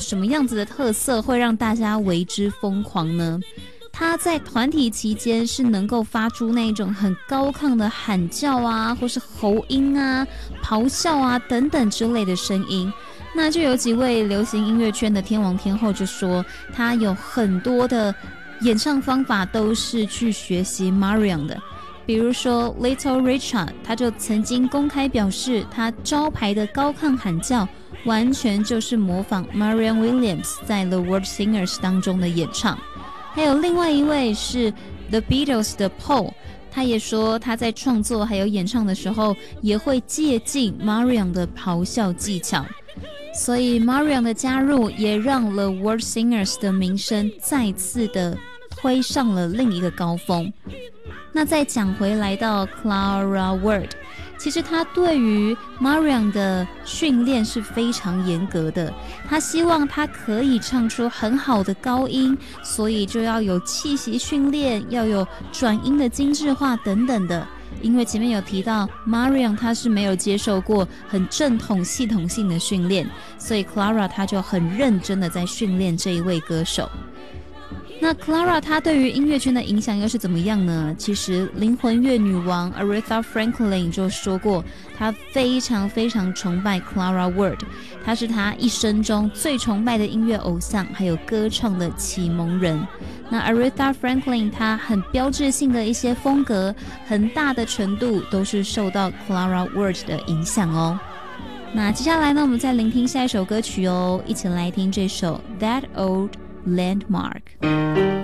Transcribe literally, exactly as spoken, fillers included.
什么样子的特色会让大家为之疯狂呢？他在团体期间是能够发出那种很高亢的喊叫啊，或是喉音啊、咆哮啊等等之类的声音。那就有几位流行音乐圈的天王天后就说，他有很多的演唱方法都是去学习 Marion 的。比如说 Little Richard， 他就曾经公开表示，他招牌的高亢喊叫完全就是模仿 Marianne Williams 在 The World Singers 当中的演唱。还有另外一位是 The Beatles 的 Paul， 他也说他在创作还有演唱的时候也会借鉴 Marianne 的咆哮技巧。所以 Marianne 的加入也让 The World Singers 的名声再次的推上了另一个高峰。那再讲回来到 Clara Ward， 其实她对于 Marianne 的训练是非常严格的，她希望她可以唱出很好的高音，所以就要有气息训练，要有转音的精致化等等的。因为前面有提到 Marianne 她是没有接受过很正统系统性的训练，所以 Clara 她就很认真的在训练这一位歌手。那 Clara 她对于音乐圈的影响又是怎么样呢？其实灵魂乐女王 Aretha Franklin 就说过，她非常非常崇拜 Clara Ward， 她是她一生中最崇拜的音乐偶像，还有歌唱的启蒙人。那 Aretha Franklin 她很标志性的一些风格，很大的程度都是受到 Clara Ward 的影响哦。那接下来呢，我们再聆听下一首歌曲哦，一起来听这首 That Old Landmark。